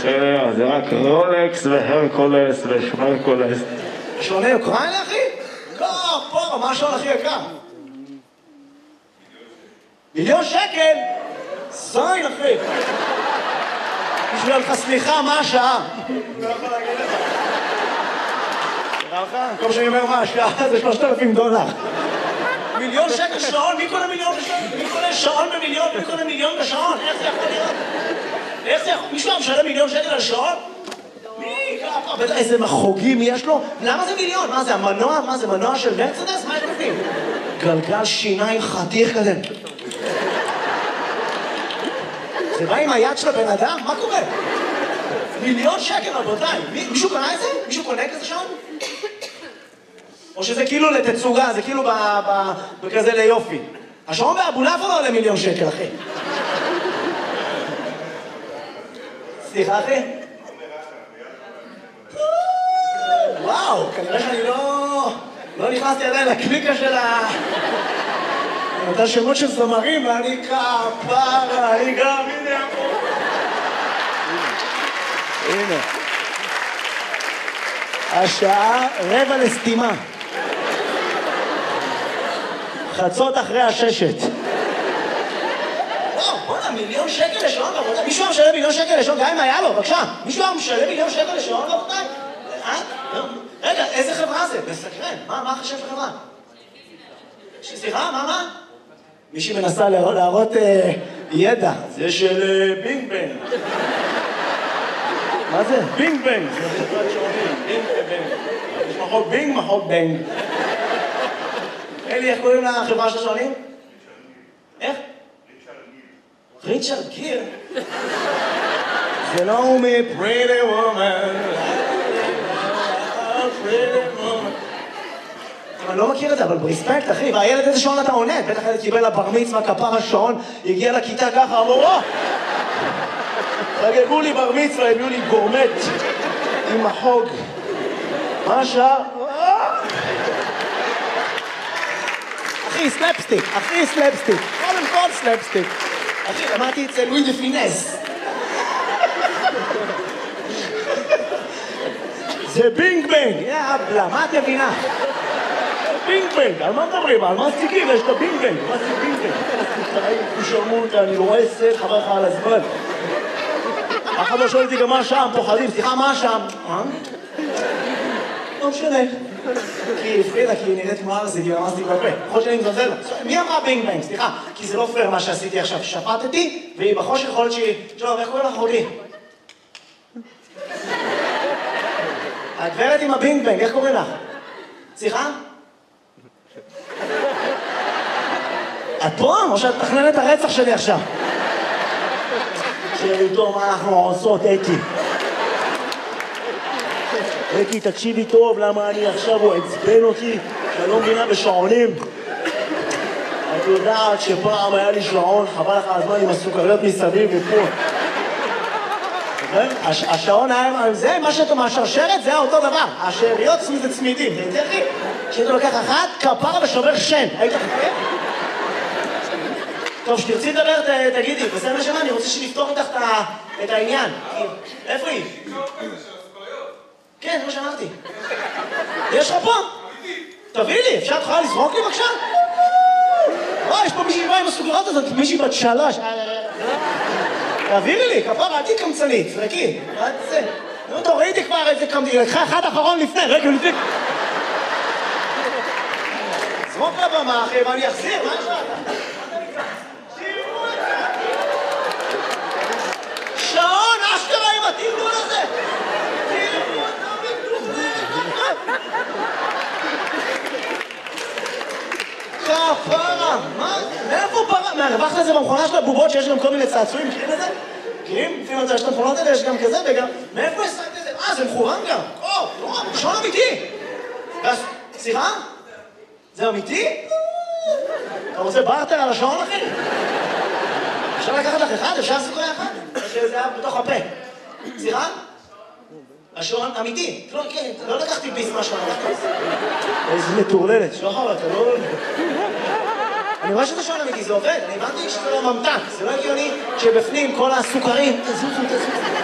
זה רק רולקס והרקולס ושמרקולס. שעוני אוקראינה, אחי? לא, פה, מה השעון הכי יקר? מיליון שקל? זין, אחי. בשביל לך סליחה, מה השעה? לא יכול להגיד לך. נראה לך? כל שאני אומר מה השעה זה $3,000. מיליון שקל שעון? מי קונה מיליון בשעון? מי קונה שעון במיליון? מי קונה מיליון בשעון? איך זה יכול להיות? איך זה יכול? מישהו משלם מיליון שקל על שעון? מי? בטח איזה מחוגים יש לו? למה זה מיליון? מה זה, המנוע? מה זה, מנוע של מרצדס? מה יש בפנים? גלגל שיניים חתיך כזה. זה בא עם היד של הבן אדם? מה קורה? מיליון שקל, רבותיי. מישהו קונה את זה? מישהו קונה כזה שעון? או שזה כאילו לתצוגה, זה כאילו בכזה ליופי. השעון באבולעפיה לא עולה מיליון שקל, אחי. סליחה, אחי? וואו, כנראה שאני לא נכנסתי עדיין לקליקה של אותה שמות של זמרים, ואני כפרה, אני גם, הנה פה. הנה. השעה 5:45. חצות אחרי הששת. וואו, בוא'נה, מיליון שקל לשעון, רבותיי. מישהו היה משלם מיליון שקל לשעון, גם אם היה לו, בבקשה. מישהו היה משלם מיליון שקל לשעון, רבותיי? רגע, איזה חברה זה? מסקרן. מה החשב חברה? סליחה, מה? מישהי מנסה להראות ידע. זה של בינג בנג. מה זה? בינג בנג. זה חברת שעונים. בינג ובנג. יש מחוק בינג, מחוק בנג. אלי, איך קוראים לחברה של השעונים? איך? ריצ'רד גיר. זה לא הוא מ-Pretty Woman. אני לא מכיר את זה, אבל ברספקט, אחי, והילד איזה שעון אתה עונד? בטח ילד קיבל לבר מצווה, כפר השעון, הגיע לכיתה ככה, אמרו, חגגו לי בר מצווה, הביאו לי גורמט עם החוג. מה השעה? אחי, סלפסטיק, קודם כל סלפסטיק. אחי, למדתי את זה לואי דה פינס. זה בינג בנג, יאבלה, מה את מבינה? בינג בנג, על מה מדברים? על מה סטיקים? יש את הבינג בנג. מה זה בינג בנג? תשרמו אותה, אני לא אעשה, חבר לך על הזמן. אחד לא שואל אותי גם מה השעה, פוחדים, סליחה, מה השעה? לא משנה. כי הפרידה, כי היא נראית כמו ארזי, כי ממסתי בפה. יכול שאני מזלזל לה. מי אמרה בינג בנג? סליחה, כי זה לא פייר מה שעשיתי עכשיו. שפטתי, והיא בחושך יכולת שהיא... שלום, איך קוראים לך אחותי? הגברת עם הבינג בנג, איך קוראים לך? סליחה? את פה? או שאת מתכננת את הרצח שלי עכשיו? שאיתו מה אנחנו עושות, אקי. אקי, תקשיבי טוב, למה אני עכשיו הוא עצבן אותי, שאני לא מבינה בשעונים. את יודעת שפעם היה לי שעון, חבל לך הזמן עם הסוכריות מסביב ופה. השעון היה, זה מה שאתה מהשרשרת, זה אותו דבר. השאריות זה צמידים, זה יותר לי? שאתה לוקח אחת, כפרה ושובר שן. היית חכה? טוב, שתרצי לדבר, תגידי, בסדר שמה, אני רוצה שנפתור איתך את העניין. איפה היא? כן, זה מה שאמרתי. יש לך פה? תביא לי, אפשר תוכל לזרוק לי בבקשה? יש פה מישהי באה עם הסוגרות הזאת, מישהי בת 3. תעבירי לי, כפרה, עדי קמצנית, זרקי. מה זה? נו, תורידי כבר איזה קמצנית, לקחה אחד אחרון לפני, רגע לפני. זרוק לבמה, אחי, ואני אחזיר, מה יש לך? שעון, אשכרה עם התרגול הזה! תראו אותה בטוחה! כפרה! מה? מאיפה פרה? מהרווחת לזה במכונה של הבובות שיש גם כל מיני צעצועים, מכירים את זה? מכירים? לפעמים את זה, יש את המכונות האלה, יש גם כזה וגם... מאיפה השגת את זה? זה מכוון גם! שעון אמיתי! סליחה? זה אמיתי? אתה רוצה בארטר על השעון, אחי? אפשר לקחת לך אחד? אפשר לעשות אחד? שזה היה בתוך הפה. סליחה? השעון אמיתי. לא לקחתי ביס מהשעון. איזה מטורללת. שוחר, אתה לא... אני רואה שזה שעון אמיתי, זה עובד. אני הבנתי שזה לא ממתק. זה לא הגיוני שבפנים כל הסוכרים... תזוזו.